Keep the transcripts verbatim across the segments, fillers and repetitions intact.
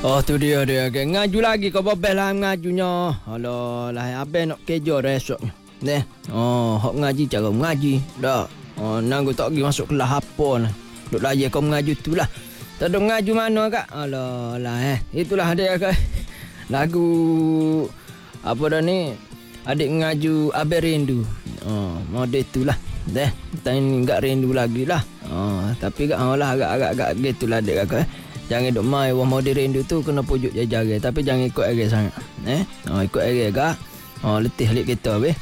Oh tu dia dia ke ngaju lagi kau bebel lah ngajunya. Alah lah abe nak kerja dah esoknya. Neh. Oh hok ngaji cara ngaji. Dah. Oh nang aku tak pergi masuk kelas apa lah. Duk layan kau mengaju tu lah. Tak ada mengaju mana kak? Alah lah eh. Itulah dia ke. Lagu apa dah ni? Adik ngaju abe rindu. Oh model tu lah. Deh. Tanya ni enggak rindu lagi lah. Oh tapi kak oh lah agak-agak gitulah adik kakak eh. Jangan duk mai wah model rindu tu kena pujuk jaga tapi jangan ikut air sangat. Eh? Oh ikut air kak. Oh letih lik kita weh.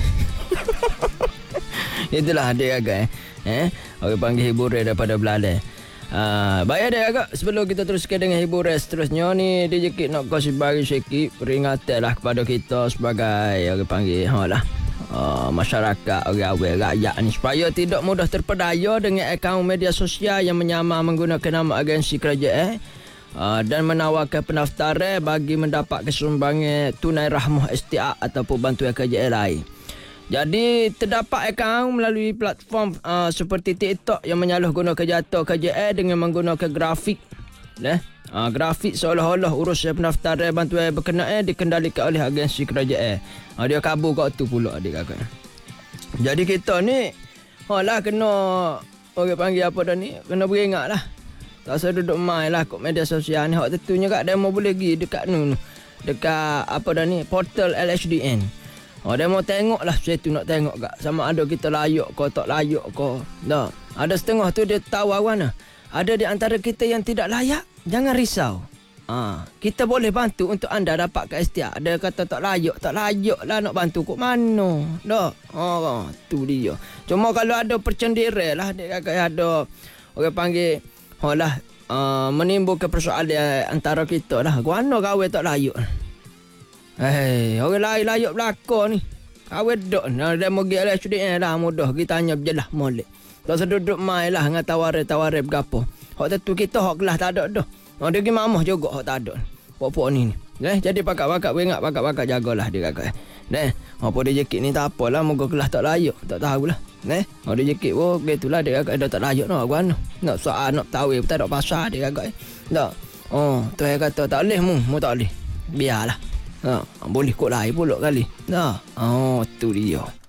Itulah adik agak eh. Eh? Orang panggil hiburan daripada Belanda. Ah, baik adik agak sebelum kita teruskan dengan hiburan seterusnya ni D J Kid nak kasih bagi sikit peringatan lah kepada kita sebagai orang panggil ha lah. Uh, masyarakat orang awam rakyat ni supaya tidak mudah terpedaya dengan akaun media sosial yang menyamar menggunakan nama agensi kerajaan uh, dan menawarkan pendaftaran bagi mendapat kesumbangan tunai rahmah S T A ataupun bantuan kerajaan lain. Jadi terdapat akaun melalui platform uh, seperti TikTok yang menyalahgunakan jatuh kerajaan dengan menggunakan grafik eh uh, grafik seolah-olah urusan pendaftaran bantuan berkenaan dikendalikan oleh agensi kerajaan. Uh, dia kabur kat tu pula adik kakak. Jadi kita ni ha lah kena orang panggil apa dah ni kena beringat lah. Tak usah duduk main lah kat media sosial ni. Hak tentunya kat demo boleh pergi dekat nu dekat apa dah ni portal L H D N. Oh dia mau tengok lah saya tu nak tengok kak sama ada kita layak ke tak layak ke. Dah. Ada setengah tu dia tahu awan lah. Ada di antara kita yang tidak layak, jangan risau. Ha, kita boleh bantu untuk anda dapat ke S T A. Ada kata tak layak, tak layak lah nak bantu kat mana. Dah. Ha, tu dia. Cuma kalau ada percendiran lah dia kakak ada orang panggil ha lah uh, menimbulkan persoalan antara kita lah. Guana kawan tak layak. Hei, orang lain layak belakang ni. Kawan dok nah dia mau pergi L H D N dah mudah kita tanya je lah molek. Tak usah duduk mai lah dengan tawaran-tawaran bergapo. Hak tentu kita hak kelas tak ada dah. Oh dia pergi mamah juga hak tak ada. Pok-pok ni ni. Eh jadi pakak-pakak ingat pakak-pakak jagalah dia kakak. Neh, apa dia jekit ni tak apalah moga kelas tak layak, tak tahulah. Neh, oh dia jekit oh gitulah dia kakak dah tak layak nak guano. Nak soal nak tahu tak ada pasal dia kakak. Tak. Oh, tu yang kata tak boleh mu, mu tak boleh. Biarlah. Ha, boleh kot lain pula kali. Nah. Oh, tu dia.